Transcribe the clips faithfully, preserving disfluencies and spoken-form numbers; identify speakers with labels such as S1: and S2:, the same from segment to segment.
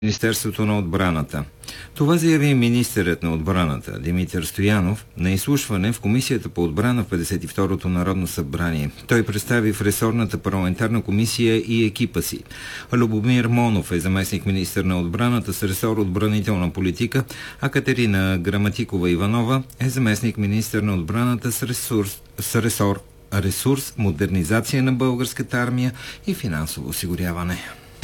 S1: Министерството на отбраната. Това заяви министърът на отбраната Димитър Стоянов на изслушване в Комисията по отбрана в петдесет и второто Народно събрание. Той представи в ресорната парламентарна комисия и екипа си. Любомир Монов е заместник-министър на отбраната с ресор отбранителна политика, а Катерина Граматикова-Иванова е заместник-министър на отбраната с, ресурс, с ресор ресурс, модернизация на българската армия и финансово осигуряване.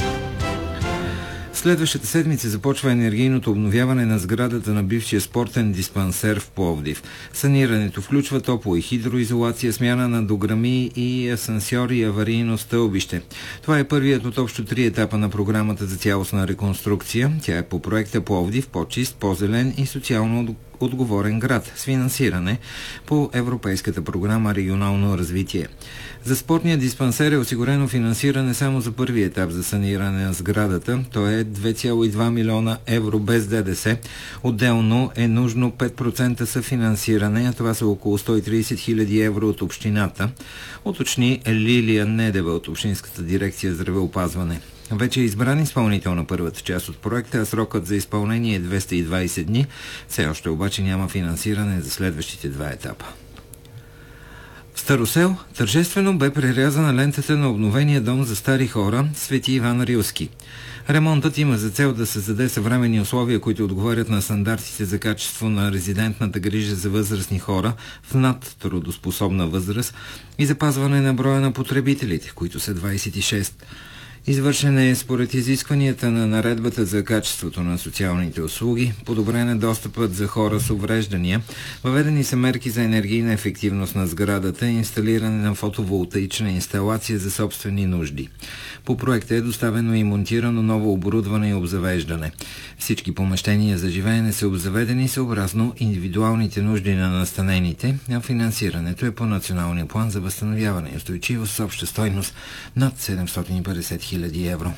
S1: Следващата седмица започва енергийното обновяване на сградата на бившия спортен диспансер в Пловдив. Санирането включва топло и хидроизолация, смяна на дограми и асансьори и аварийно стълбище. Това е първият от общо три етапа на програмата за цялостна реконструкция. Тя е по проекта Пловдив, по-чист, по-зелен и социално отговорен град с финансиране по Европейската програма регионално развитие. За спортния диспансер е осигурено финансиране само за първи етап за саниране на сградата. То е две цяло и две милиона евро без ДДС. Отделно е нужно пет процента съфинансиране, а това са около сто и тридесет хиляди евро от общината, уточни Лилия Недева от Общинската дирекция здравеопазване. Вече е избран изпълнител на първата част от проекта, а срокът за изпълнение е двеста и двадесет дни. Все още обаче няма финансиране за следващите два етапа. В Старосел тържествено бе прерязана лентата на обновения дом за стари хора Свети Иван Рилски. Ремонтът има за цел да създаде съвременни условия, които отговарят на стандартите за качество на резидентната грижа за възрастни хора в надтрудоспособна възраст и запазване на броя на потребителите, които са двадесет и шест. Извършен е според изискванията на наредбата за качеството на социалните услуги, подобрен е достъпът за хора с увреждания, въведени са мерки за енергийна ефективност на сградата и инсталиране на фотоволтаична инсталация за собствени нужди. По проекта е доставено и монтирано ново оборудване и обзавеждане. Всички помещения за живеене са обзаведени съобразно индивидуалните нужди на настанените, а финансирането е по националния план за възстановяване и устойчивост с обща стойност над седемстотин и петдесет хиляди евро.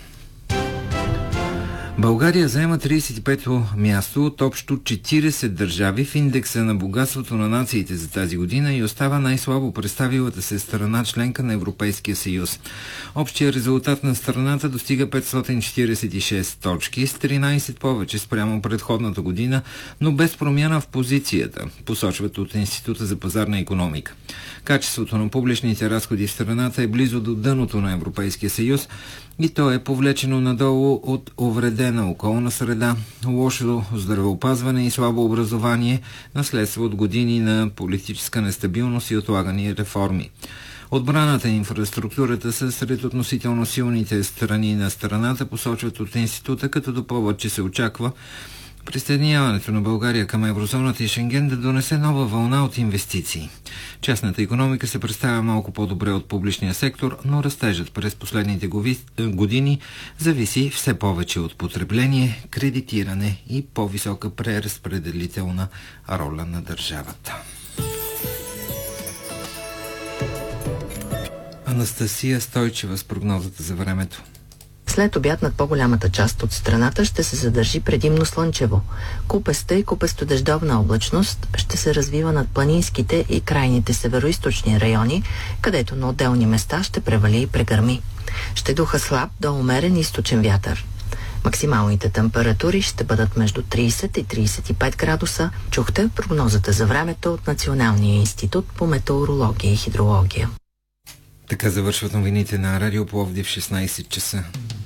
S1: България заема тридесет и пето място от общо четиридесет държави в индекса на богатството на нациите за тази година и остава най-слабо представилата се страна членка на Европейския съюз. Общия резултат на страната достига петстотин четиридесет и шест точки, с тринадесет повече спрямо предходната година, но без промяна в позицията, посочват от Института за пазарна икономика. Качеството на публичните разходи в страната е близо до дъното на Европейския съюз и то е повлечено надолу от увредена околна среда, лошо здравеопазване и слабо образование, наследство от години на политическа нестабилност и отлагани реформи. Отбраната и инфраструктурата са сред относително силните страни на страната, посочват от института, като допълват, че се очаква присъединяването на България към еврозоната и Шенген да донесе нова вълна от инвестиции. Частната икономика се представя малко по-добре от публичния сектор, но растежът през последните години зависи все повече от потребление, кредитиране и по-висока преразпределителна роля на държавата. Анастасия Стойчева с прогнозата за времето.
S2: След обяд над по-голямата част от страната ще се задържи предимно слънчево. Купеста и купесто-дъждовна облачност ще се развива над планинските и крайните североизточни райони, където на отделни места ще превали и прегърми. Ще духа слаб до умерен източен вятър. Максималните температури ще бъдат между тридесет и тридесет и пет градуса. Чухте прогнозата за времето от Националния институт по метеорология и хидрология.
S1: Така завършват новините на Радио Пловдив в шестнадесет часа.